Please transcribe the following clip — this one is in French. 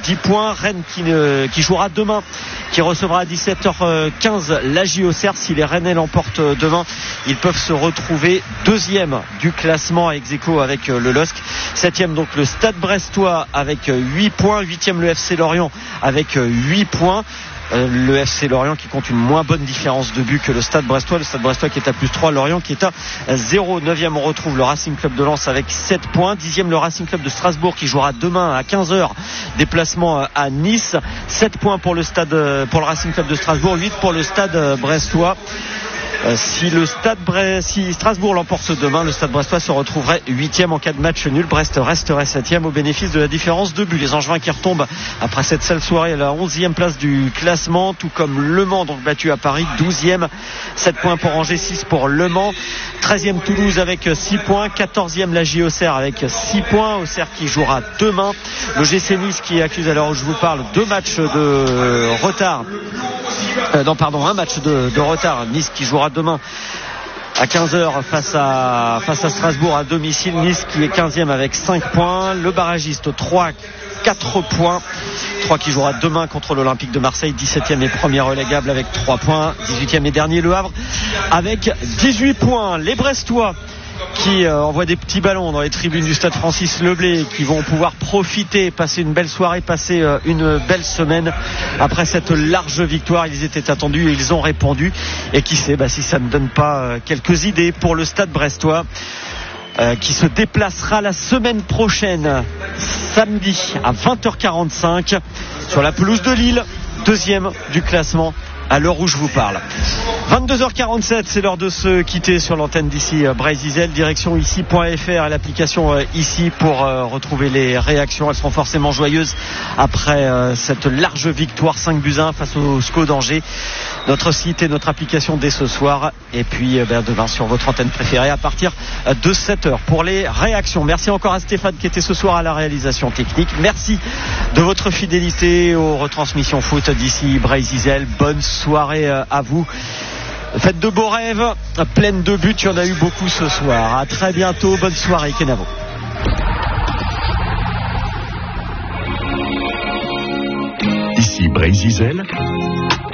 10 points. Rennes qui jouera demain, qui recevra à 17h15 la JOCR. Si les Rennais l'emportent demain, ils peuvent se retrouver deuxième du classement à ex-aequo avec le LOSC. 7e donc le Stade Brestois avec 8 points. 8e le FC Lorient avec 8 points. Le FC Lorient qui compte une moins bonne différence de but que le Stade Brestois. Le Stade Brestois qui est à plus 3, Lorient qui est à 0. 9e on retrouve le Racing Club de Lens avec 7 points. 10e le Racing Club de Strasbourg qui jouera demain à 15h. Déplacement à Nice. 7 points pour le Racing Club de Strasbourg. 8 pour le Stade Brestois. Si Strasbourg l'emporte demain, le Stade Brestois se retrouverait 8e en cas de match nul. Brest resterait 7e au bénéfice de la différence de but. Les Angevins qui retombent après cette seule soirée à la 11e place du classement, tout comme Le Mans, donc battu à Paris, 12e. 7 points pour Angers, 6 pour Le Mans. 13e Toulouse avec 6 points. 14e la JOCR avec 6 points. Auxerre qui jouera demain. Le GC Nice qui accuse à l'heure où je vous parle 2 matchs de retard. Un match de retard. Nice qui jouera demain à 15h face à Strasbourg à domicile. Nice qui est 15e avec 5 points. Le barragiste 4 points. 3 qui jouera demain contre l'Olympique de Marseille. 17e et premier relégable avec 3 points. 18e et dernier le Havre avec 18 points. Les Brestois qui envoient des petits ballons dans les tribunes du stade Francis Leblay, qui vont pouvoir profiter, passer une belle soirée, passer une belle semaine après cette large victoire. Ils étaient attendus et ils ont répondu, et qui sait si ça ne donne pas quelques idées pour le stade brestois qui se déplacera la semaine prochaine samedi à 20h45 sur la pelouse de Lille, deuxième du classement à l'heure où je vous parle. 22h47, c'est l'heure de se quitter sur l'antenne d'ici Brésil. Direction ici.fr et l'application ici pour retrouver les réactions. Elles seront forcément joyeuses après cette large victoire 5-1 face au SCO d'Angers. Notre site et notre application dès ce soir, et puis demain sur votre antenne préférée à partir de 7h pour les réactions. Merci encore à Stéphane qui était ce soir à la réalisation technique. Merci de votre fidélité aux retransmissions foot d'ici Brésil. Bonne soirée à vous. Faites de beaux rêves, pleine de buts, il y en a eu beaucoup ce soir. À très bientôt, bonne soirée Kenavo. Ici Brésil.